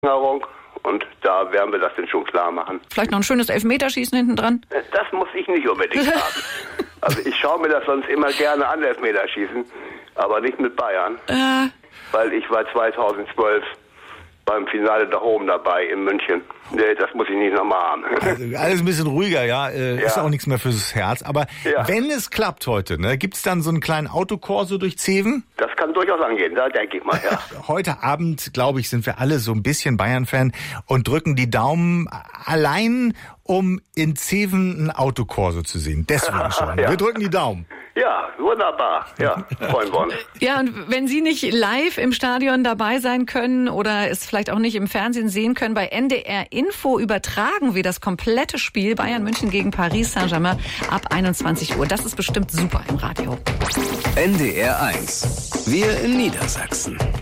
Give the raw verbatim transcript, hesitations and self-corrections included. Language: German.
Erinnerung. Und da werden wir das dann schon klar machen. Vielleicht noch ein schönes Elfmeterschießen hinten dran? Das muss ich nicht unbedingt haben. Also ich schaue mir das sonst immer gerne an, Elfmeterschießen, aber nicht mit Bayern. Äh. Weil ich war zweitausendzwölf beim Finale da oben dabei in München. Nee, das muss ich nicht nochmal haben. Also alles ein bisschen ruhiger, ja. Äh, Ja. Ist auch nichts mehr fürs Herz. Aber Ja. wenn es klappt heute, ne, gibt's dann so einen kleinen Autokorso durch Zeven? Das kann durchaus angehen, da denke ich mal, ja. Heute Abend, glaube ich, sind wir alle so ein bisschen Bayern-Fan und drücken die Daumen allein, um in Zeven ein Autokorso zu sehen. Deswegen schon. Ja. Wir drücken die Daumen. Ja, wunderbar. Ja, freuen wir uns. Ja, und wenn Sie nicht live im Stadion dabei sein können oder es vielleicht auch nicht im Fernsehen sehen können, bei N D R Info übertragen wir das komplette Spiel Bayern München gegen Paris Saint-Germain ab einundzwanzig Uhr. Das ist bestimmt super im Radio. N D R eins. Wir in Niedersachsen.